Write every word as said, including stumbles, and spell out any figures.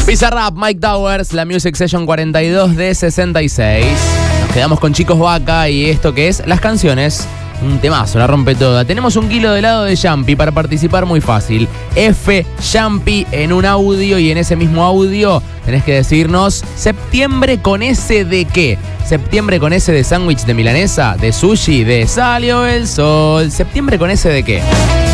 Bizarrap, Mike Towers, la Music Session cuarenta y dos de sesenta y seis. Nos quedamos con Chicos Vaca y esto que es las canciones. Un temazo, la rompe toda. Tenemos un kilo de helado de Jumpy para participar muy fácil. F Jumpy en un audio y en ese mismo audio tenés que decirnos septiembre con S de qué. Septiembre con S de sándwich de milanesa, de sushi, de salió el sol. Septiembre con S de qué.